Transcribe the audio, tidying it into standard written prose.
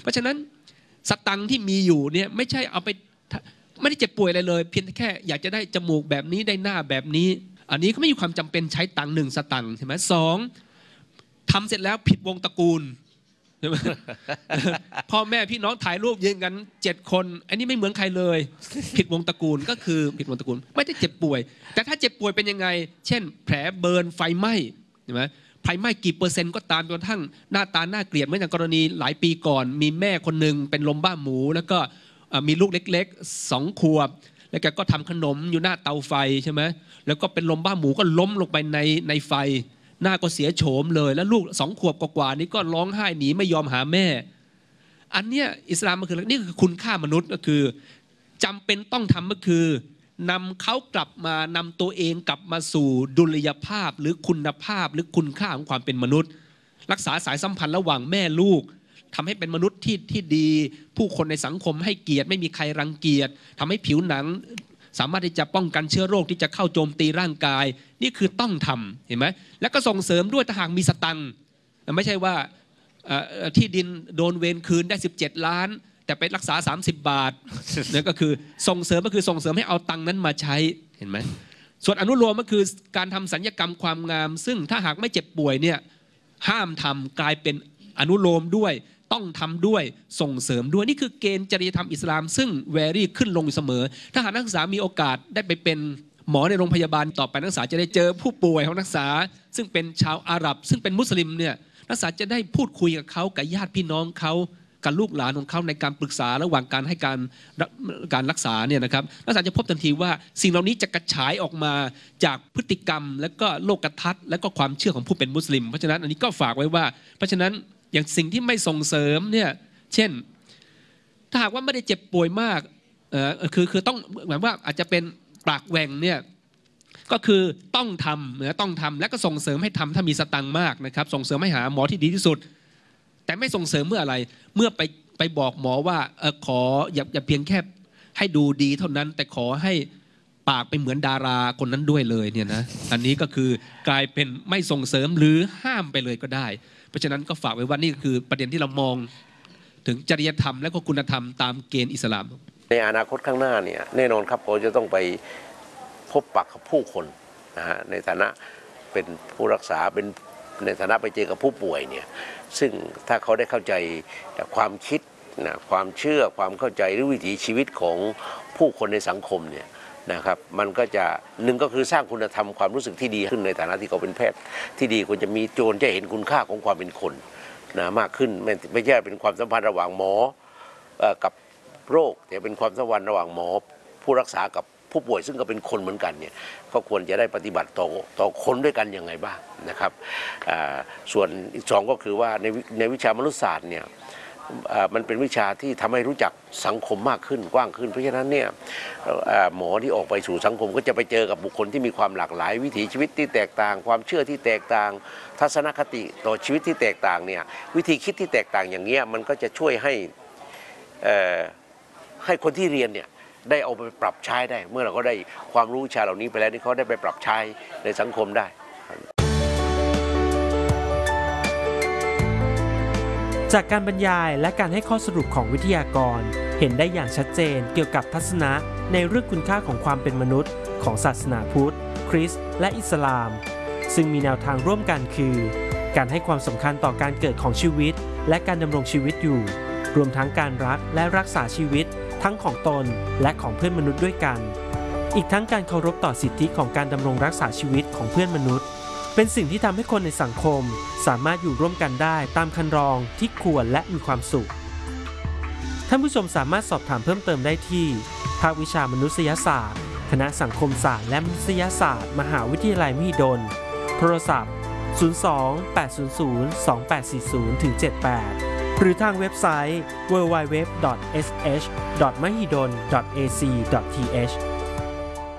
เพราะฉะนั้นสตังค์ที่มีอยู่เนี่ยไม่ใช่เอาไปไม่ได้เจ็บป่วยอะไรเลยเพียงแค่อยากจะได้จมูกแบบนี้ได้หน้าแบบนี้อันนี้ก็ไม่มีความจำเป็นใช้ตังค์1 สตังค์ใช่ไหม2ทำเสร็จแล้วผิดวงตระกูลใช่ไหม พ่อแม่พี่น้องถ่ายรูปยืนกัน7 คนอันนี้ไม่เหมือนใครเลยผิดวงตระกูลก็คือผิดวงตระกูลไม่ได้เจ็บป่วยแต่ถ้าเจ็บป่วยเป็นยังไงเช่นแผลเบิร์นไฟไหม้ใช่ไหมไฟไหม้กี่%ก็ตามจนกระทั่งหน้าตาน่าเกลียดเหมือนอย่างกรณีหลายปีก่อนมีแม่คนหนึ่งเป็นลมบ้าหมูแล้วก็มีลูกเล็กๆ2 ขวบแล้วแกก็ทำขนมอยู่หน้าเตาไฟใช่ไหมแล้วก็เป็นลมบ้าหมูก็ล้มลงไปในไฟหน้าก็เสียโฉมเลยแล้วลูก2 ขวบกว่านี้ก็ร้องไห้หนีไม่ยอมหาแม่อันเนี้ยอิสลามมันคือนี่คือคุณค่ามนุษย์ก็คือจำเป็นต้องทำก็คือนำเขากลับมานำตัวเองกลับมาสู่ดุลยภาพหรือคุณภาพหรือคุณค่าของความเป็นมนุษย์รักษาสายสัมพันธ์ระหว่างแม่ลูกทำให้เป็นมนุษย์ที่ดีผู้คนในสังคมให้เกียรติไม่มีใครรังเกียจทำให้ผิวหนังสามารถที่จะป้องกันเชื้อโรคที่จะเข้าโจมตีร่างกายนี่คือต้องทำเห็นไหมแล้วก็ส่งเสริมด้วยถ้าหากมีสตังค์ไม่ใช่ว่าที่ดินโดนเวรคืนได้17 ล้านแต่ไปรักษา30 บาทนั่นก็คือส่งเสริมก็คือส่งเสริมให้เอาตังค์นั้นมาใช้เห็นไหมส่วนอนุโลมก็คือการทำศัลยกรรมความงามซึ่งถ้าหากไม่เจ็บป่วยเนี่ยห้ามทำกลายเป็นอนุโลมด้วยต้องทำด้วยส่งเสริมด้วยนี่คือเกณฑ์จริยธรรมอิสลามซึ่งแวรี่ขึ้นลงเสมอถ้าหากนักศึกษามีโอกาสได้ไปเป็นหมอในโรงพยาบาลต่อไปนักศึกษาจะได้เจอผู้ป่วยของนักศึกษาซึ่งเป็นชาวอาหรับซึ่งเป็นมุสลิมเนี่ยนักศึกษาจะได้พูดคุยกับเขากับญาติพี่น้องเขากับลูกหลานของเขาในการปรึกษาระหว่างการให้การรักษาเนี่ยนะครับนักศึกษาจะพบทันทีว่าสิ่งเหล่านี้จะกระฉายออกมาจากพฤติกรรมและก็โลกทัศน์และก็ความเชื่อของผู้เป็นมุสลิมเพราะฉะนั้นอันนี้ก็ฝากไว้ว่าเพราะฉะนั้นอย่างสิ่งที่ไม่ส่งเสริมเนี่ยเช่นถ้าหากว่าไม่ได้เจ็บป่วยมากคือต้องหมายว่าอาจจะเป็นปากแหว่งเนี่ยก็คือต้องทำและก็ส่งเสริมให้ทำถ้ามีสตังค์มากนะครับส่งเสริมให้หาหมอที่ดีที่สุดแต่ไม่ส่งเสริมเมื่ออะไรเมื่อไปบอกหมอว่าขออย่าเพียงแค่ให้ดูดีเท่านั้นแต่ขอให้ปากไปเหมือนดาราคนนั้นด้วยเลยเนี่ยนะอันนี้ก็คือกลายเป็นไม่ส่งเสริมหรือห้ามไปเลยก็ได้เพราะฉะนั้นก็ฝากไว้ว่านี่คือประเด็นที่เรามองถึงจริยธรรมและก็คุณธรรมตามเกณฑ์อิสลามในอนาคตข้างหน้าเนี่ยแน่นอนครับเขาจะต้องไปพบปะกับผู้คนนะฮะในฐานะเป็นผู้รักษาเป็นในฐานะไปเจอกับผู้ป่วยเนี่ยซึ่งถ้าเขาได้เข้าใจความคิดนะความเชื่อความเข้าใจหรือวิถีชีวิตของผู้คนในสังคมเนี่ยนะครับมันก็จะหนึ่งก็คือสร้างคุณธรรมความรู้สึกที่ดีขึ้นในฐานะที่เขาเป็นแพทย์ที่ดีควรจะมีโจรจะเห็นคุณค่าของความเป็นคนนะมากขึ้นไม่ใช่เป็นความสัมพันธ์ระหว่างหมอกับโรคแต่เป็นความสัมพันธ์ระหว่างหมอผู้รักษากับผู้ป่วยซึ่งก็เป็นคนเหมือนกันเนี่ยก็ควรจะได้ปฏิบัติต่อคนด้วยกันยังไงบ้างนะครับส่วนอีก2ก็คือว่าในวิชามนุษยศาสตร์เนี่ยมันเป็นวิชาที่ทำให้รู้จักสังคมมากขึ้นกว้างขึ้นเพราะฉะนั้นเนี่ยหมอที่ออกไปสู่สังคมก็จะไปเจอกับบุคคลที่มีความหลากหลายวิถีชีวิตที่แตกต่างความเชื่อที่แตกต่างทัศนคติต่อชีวิตที่แตกต่างเนี่ยวิธีคิดที่แตกต่างอย่างเงี้ยมันก็จะช่วยให้คนที่เรียนเนี่ยได้เอาไปปรับใช้ได้เมื่อเราก็ได้ความรู้วิชาเหล่านี้ไปแล้วนี่เขาได้ไปปรับใช้ในสังคมได้จากการบรรยายและการให้ข้อสรุปของวิทยากรเห็นได้อย่างชัดเจนเกี่ยวกับทัศนะในเรื่องคุณค่าของความเป็นมนุษย์ของศาสนาพุทธคริสต์และอิสลามซึ่งมีแนวทางร่วมกันคือการให้ความสำคัญต่อการเกิดของชีวิตและการดำรงชีวิตอยู่รวมทั้งการรักและรักษาชีวิตทั้งของตนและของเพื่อนมนุษย์ด้วยกันอีกทั้งการเคารพต่อสิทธิของการดำรงรักษาชีวิตของเพื่อนมนุษย์เป็นสิ่งที่ทำให้คนในสังคมสามารถอยู่ร่วมกันได้ตามคันลองที่ควรและมีความสุขท่านผู้ชมสามารถสอบถามเพิ่มเติมได้ที่ภาควิชามนุษยศาสตร์คณะสังคมศาสตร์และมนุษยศาสตร์มหาวิทยาลัยมหิดลโทรศัพท์02-800-2840-78 หรือทางเว็บไซต์ www.sh.mahidol.ac.th